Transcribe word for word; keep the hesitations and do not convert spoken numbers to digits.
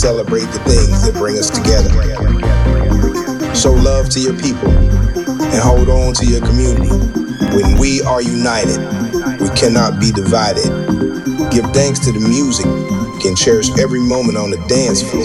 Celebrate the things that bring us together. Show love to your people and hold on to your community. When we are united, we cannot be divided. Give thanks to the music and cherish every moment on the dance floor.